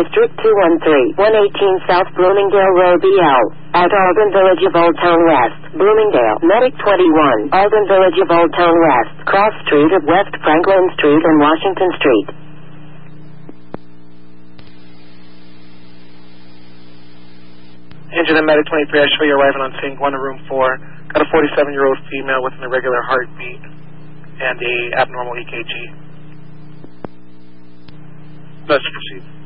District 213, 118 South Bloomingdale Road, BL. At Alden Village of Old Town West, Bloomingdale. Medic 21, Alden Village of Old Town West. Cross Street at West Franklin Street and Washington Street. Engine and Medic 23, I show you arriving on scene, going to room 4. Got a 47-year-old female with an irregular heartbeat and a abnormal EKG. Let's proceed.